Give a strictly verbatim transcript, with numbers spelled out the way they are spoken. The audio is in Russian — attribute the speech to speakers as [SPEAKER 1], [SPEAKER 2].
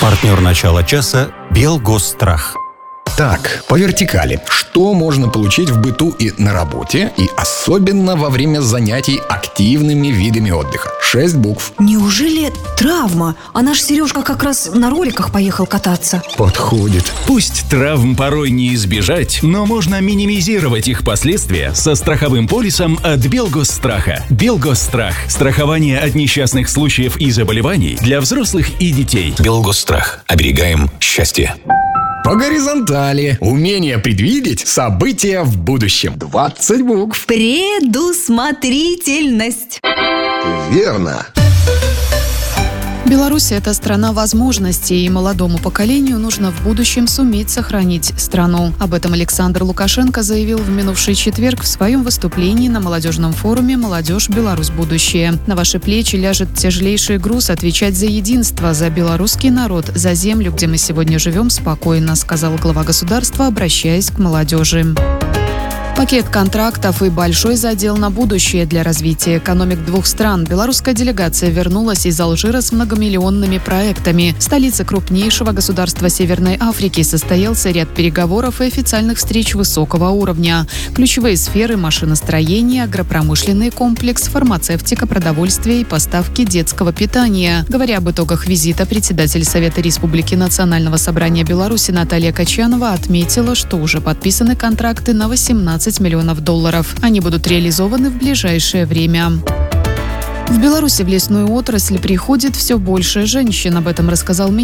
[SPEAKER 1] Партнер начала часа «Белгосстрах».
[SPEAKER 2] Так, по вертикали. Что можно получить в быту и на работе, и особенно во время занятий активными видами отдыха? Шесть букв.
[SPEAKER 3] Неужели травма? А наш Сережка как раз на роликах поехал кататься.
[SPEAKER 2] Подходит.
[SPEAKER 4] Пусть травм порой не избежать, но можно минимизировать их последствия со страховым полисом от Белгосстраха. Белгосстрах. Страхование от несчастных случаев и заболеваний для взрослых и детей.
[SPEAKER 5] Белгосстрах. Оберегаем счастье.
[SPEAKER 2] По горизонтали. Умение предвидеть события в будущем. двадцать букв.
[SPEAKER 3] Предусмотрительность.
[SPEAKER 2] Верно.
[SPEAKER 6] Беларусь – это страна возможностей, и молодому поколению нужно в будущем суметь сохранить страну. Об этом Александр Лукашенко заявил в минувший четверг в своем выступлении на молодежном форуме «Молодежь. Беларусь. Будущее». На ваши плечи ляжет тяжелейший груз отвечать за единство, за белорусский народ, за землю, где мы сегодня живем спокойно, сказал глава государства, обращаясь к молодежи. Пакет контрактов и большой задел на будущее для развития экономик двух стран. Белорусская делегация вернулась из Алжира с многомиллионными проектами. В столице крупнейшего государства Северной Африки состоялся ряд переговоров и официальных встреч высокого уровня. Ключевые сферы – машиностроение, агропромышленный комплекс, фармацевтика, продовольствие и поставки детского питания. Говоря об итогах визита, председатель Совета Республики Национального собрания Беларуси Наталья Качанова отметила, что уже подписаны контракты на восемнадцать миллионов долларов. Они будут реализованы в ближайшее время. В Беларуси в лесную отрасль приходит все больше женщин. Об этом рассказал министр